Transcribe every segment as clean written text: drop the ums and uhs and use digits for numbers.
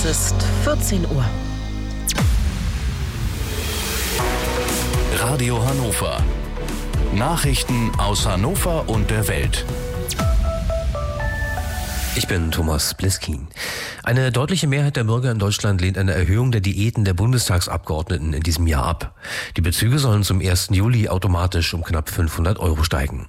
Es ist 14 Uhr. Radio Hannover. Nachrichten aus Hannover und der Welt. Ich bin Thomas Bliskin. Eine deutliche Mehrheit der Bürger in Deutschland lehnt eine Erhöhung der Diäten der Bundestagsabgeordneten in diesem Jahr ab. Die Bezüge sollen zum 1. Juli automatisch um knapp 500 € steigen.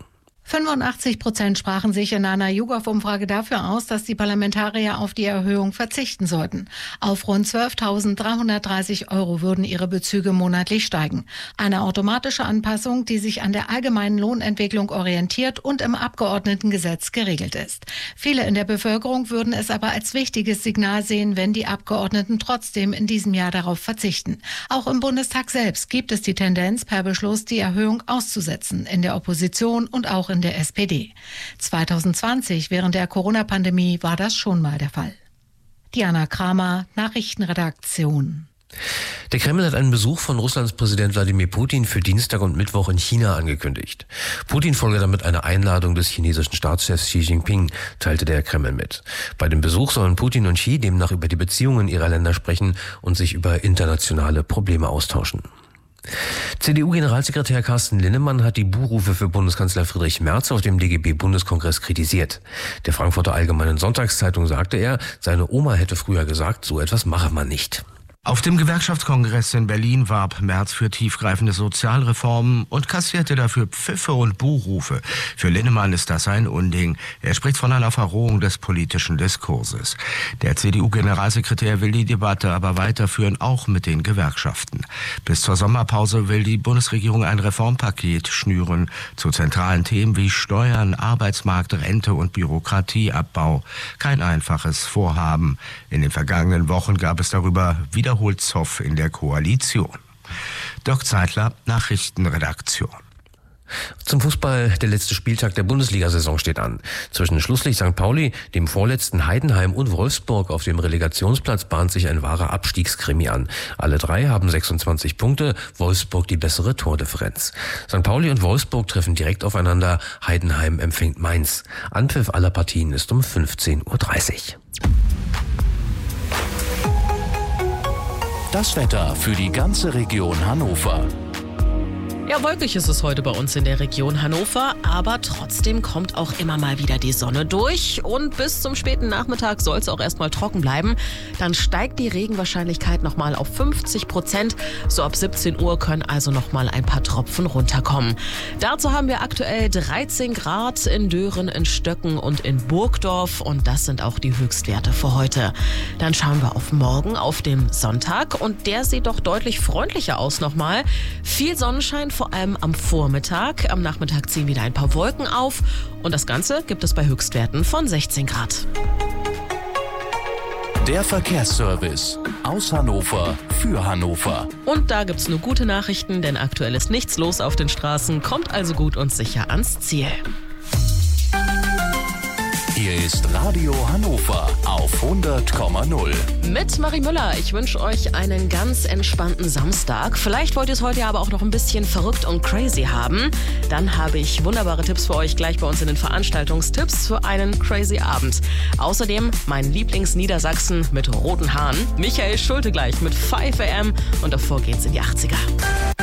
85% sprachen sich in einer YouGov-Umfrage dafür aus, dass die Parlamentarier auf die Erhöhung verzichten sollten. Auf rund 12.330 € würden ihre Bezüge monatlich steigen. Eine automatische Anpassung, die sich an der allgemeinen Lohnentwicklung orientiert und im Abgeordnetengesetz geregelt ist. Viele in der Bevölkerung würden es aber als wichtiges Signal sehen, wenn die Abgeordneten trotzdem in diesem Jahr darauf verzichten. Auch im Bundestag selbst gibt es die Tendenz, per Beschluss die Erhöhung auszusetzen, in der Opposition und auch in der SPD. 2020, während der Corona-Pandemie, war das schon mal der Fall. Diana Kramer, Nachrichtenredaktion. Der Kreml hat einen Besuch von Russlands Präsident Wladimir Putin für Dienstag und Mittwoch in China angekündigt. Putin folge damit einer Einladung des chinesischen Staatschefs Xi Jinping, teilte der Kreml mit. Bei dem Besuch sollen Putin und Xi demnach über die Beziehungen ihrer Länder sprechen und sich über internationale Probleme austauschen. CDU-Generalsekretär Carsten Linnemann hat die Buhrufe für Bundeskanzler Friedrich Merz auf dem DGB-Bundeskongress kritisiert. Der Frankfurter Allgemeinen Sonntagszeitung sagte er, seine Oma hätte früher gesagt, so etwas mache man nicht. Auf dem Gewerkschaftskongress in Berlin warb Merz für tiefgreifende Sozialreformen und kassierte dafür Pfiffe und Buhrufe. Für Linnemann ist das ein Unding. Er spricht von einer Verrohung des politischen Diskurses. Der CDU-Generalsekretär will die Debatte aber weiterführen, auch mit den Gewerkschaften. Bis zur Sommerpause will die Bundesregierung ein Reformpaket schnüren zu zentralen Themen wie Steuern, Arbeitsmarkt, Rente und Bürokratieabbau. Kein einfaches Vorhaben. In den vergangenen Wochen gab es darüber wiederholt Zoff in der Koalition. Dirk Zeitler, Nachrichtenredaktion. Zum Fußball, der letzte Spieltag der Bundesliga-Saison steht an. Zwischen Schlusslicht St. Pauli, dem vorletzten Heidenheim und Wolfsburg auf dem Relegationsplatz bahnt sich ein wahrer Abstiegskrimi an. Alle drei haben 26 Punkte, Wolfsburg die bessere Tordifferenz. St. Pauli und Wolfsburg treffen direkt aufeinander, Heidenheim empfängt Mainz. Anpfiff aller Partien ist um 15:30 Uhr. Das Wetter für die ganze Region Hannover. Ja, wolkig ist es heute bei uns in der Region Hannover, aber trotzdem kommt auch immer mal wieder die Sonne durch und bis zum späten Nachmittag soll es auch erstmal trocken bleiben. Dann steigt die Regenwahrscheinlichkeit nochmal auf 50%. So ab 17 Uhr können also nochmal ein paar Tropfen runterkommen. Dazu haben wir aktuell 13 Grad in Dören, in Stöcken und in Burgdorf und das sind auch die Höchstwerte für heute. Dann schauen wir auf morgen, auf den Sonntag und der sieht doch deutlich freundlicher aus nochmal. Viel Sonnenschein, vor allem am Vormittag. Am Nachmittag ziehen wieder ein paar Wolken auf. Und das Ganze gibt es bei Höchstwerten von 16 Grad. Der Verkehrsservice aus Hannover für Hannover. Und da gibt's nur gute Nachrichten, denn aktuell ist nichts los auf den Straßen. Kommt also gut und sicher ans Ziel. Hier ist Radio Hannover auf 100,0. Mit Marie Müller. Ich wünsche euch einen ganz entspannten Samstag. Vielleicht wollt ihr es heute ja aber auch noch ein bisschen verrückt und crazy haben. Dann habe ich wunderbare Tipps für euch gleich bei uns in den Veranstaltungstipps für einen crazy Abend. Außerdem mein Lieblings-Niedersachsen mit roten Haaren. Michael Schulte gleich mit 5 AM und davor geht's in die 80er.